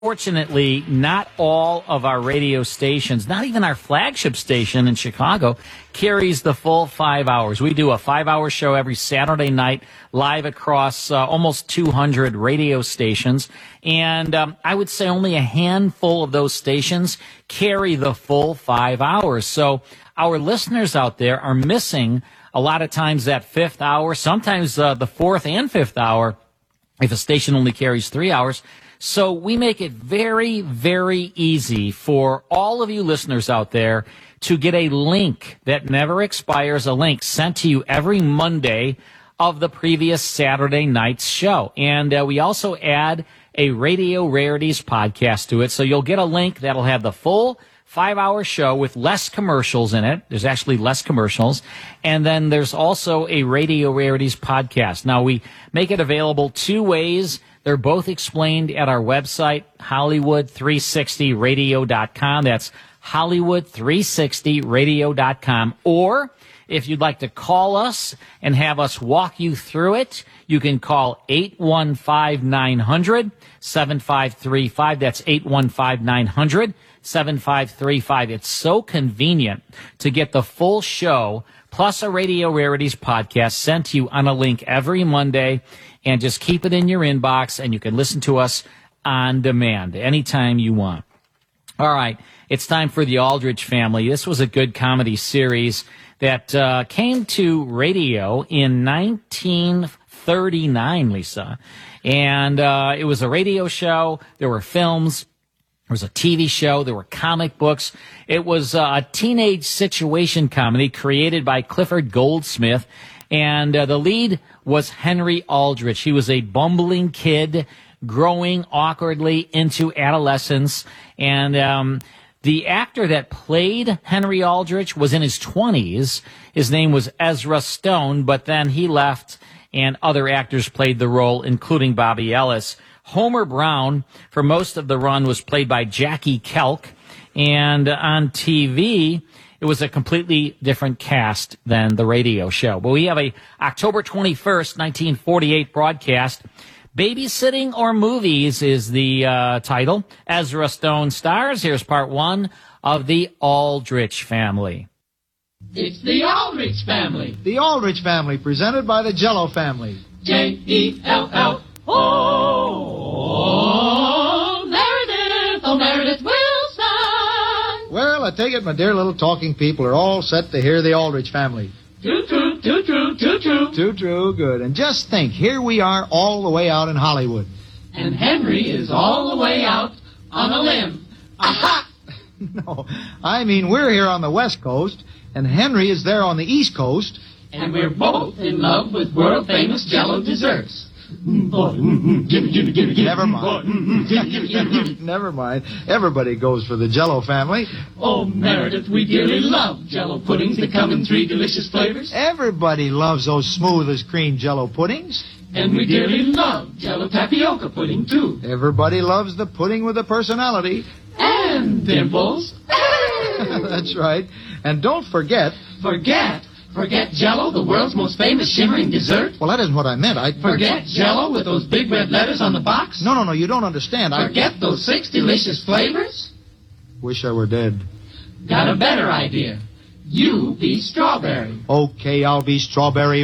Fortunately, not all of our radio stations, not even our flagship station in Chicago, carries the full 5 hours. We do a 5-hour show every Saturday night live across almost 200 radio stations. And I would say only a handful of those stations carry the full 5 hours. So our listeners out there are missing a lot of times that fifth hour, sometimes the fourth and fifth hour if a station only carries 3 hours. So we make it very, very easy for all of you listeners out there to get a link that never expires, a link sent to you every Monday of the previous Saturday night's show. And we also add a Radio Rarities podcast to it. So you'll get a link that'll have the full 5-hour show with less commercials in it. There's actually less commercials. And then there's also a Radio Rarities podcast. Now, we make it available two ways. They're both explained at our website, Hollywood360radio.com. That's Hollywood360radio.com. Or if you'd like to call us and have us walk you through it, you can call 815-900-7535. That's 815-900-7535. It's so convenient to get the full show plus a Radio Rarities podcast sent to you on a link every Monday, and just keep it in your inbox, and you can listen to us on demand anytime you want. All right, it's time for The Aldrich Family. This was a good comedy series that came to radio in 1939, Lisa. And it was a radio show. There were films. There was a TV show. There were comic books. It was a teenage situation comedy created by Clifford Goldsmith. And the lead was Henry Aldrich. He was a bumbling kid growing awkwardly into adolescence. And the actor that played Henry Aldrich was in his 20s. His name was Ezra Stone, but then he left and other actors played the role, including Bobby Ellis. Homer Brown, for most of the run, was played by Jackie Kelk. And on TV, it was a completely different cast than the radio show. But we have a October 21st, 1948 broadcast. Babysitting or Movies is the title. Ezra Stone stars. Here's part one of The Aldrich Family. It's The Aldrich Family. The Aldrich Family, presented by the Jello family. J-E-L-L. Oh, Meredith. Oh, Meredith Wilson. Well, I take it my dear little talking people are all set to hear the Aldrich Family. Too true, too true, too true. Too true, good. And just think, here we are all the way out in Hollywood. And Henry is all the way out on a limb. Aha! No, I mean we're here on the West Coast, and Henry is there on the East Coast. And we're both in love with world-famous Jell-O desserts. Gimme. Never mind. Never mind. Everybody goes for the Jello family. Oh, Meredith, we dearly love Jell-O puddings that come in 3 delicious flavors. Everybody loves those smooth as cream Jello puddings. And we dearly love Jell-O tapioca pudding, too. Everybody loves the pudding with a personality. And dimples. That's right. And don't forget... Forget Jell-O, the world's most famous shimmering dessert? Well, that isn't what I meant. Forget Jell-O with those big red letters on the box? No, you don't understand. Forget those 6 delicious flavors? Wish I were dead. Got a better idea. You be strawberry. Okay, I'll be strawberry.